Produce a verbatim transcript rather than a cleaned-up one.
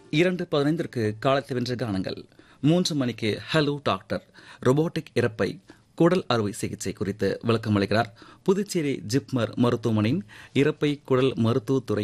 இரண்டு பதினைந்திற்கு காலத்தை வென்ற கானங்கள். மூன்று மணிக்கு ஹலோ டாக்டர் ரோபோட்டிக் இறப்பை குடல் அறுவை சிகிச்சை குறித்து விளக்கம் அளிக்கிறார் புதுச்சேரி ஜிப்மர் மருத்துவமனையின் இறப்பை குடல் மருத்துவத்துறை